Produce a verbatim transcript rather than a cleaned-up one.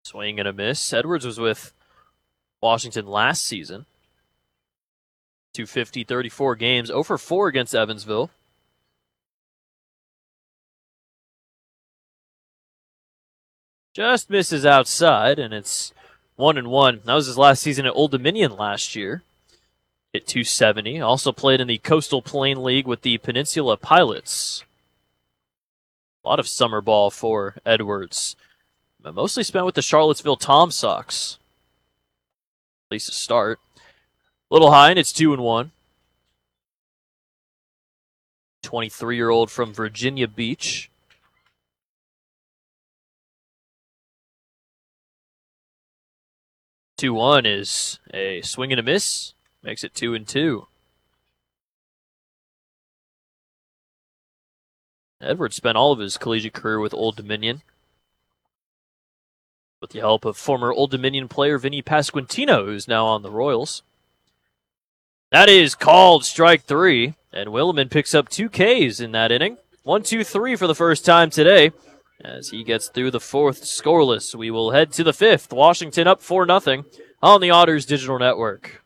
Swing and a miss. Edwards was with Washington last season. two fifty, thirty-four games. oh for four against Evansville. Just misses outside, and it's one and one. That was his last season at Old Dominion last year. Hit two seventy. Also played in the Coastal Plain League with the Peninsula Pilots. A lot of summer ball for Edwards. But mostly spent with the Charlottesville Tom Sox. At least to start. A little high, and it's two and one. twenty-three-year-old from Virginia Beach. two one is a swing and a miss. Makes it two and two. Edwards spent all of his collegiate career with Old Dominion, with the help of former Old Dominion player Vinny Pasquantino, who's now on the Royals. That is called strike three, and Williman picks up two Ks in that inning. One, two, three for the first time today. As he gets through the fourth scoreless, we will head to the fifth. Washington up four nothing on the Otters Digital Network.